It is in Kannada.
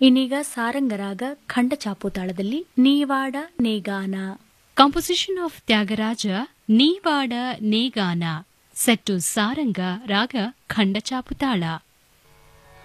ಇನ್ನೀಗ ಸಾರಂಗರಾಗ ಖಂಡ ಚಾಪುತಾಳದಲ್ಲಿ ನೀವಾಡ ನೇಗಾನ. Composition of Tyagaraja, Neevada Negana, set to Saranga Raga Khanda Chaputala.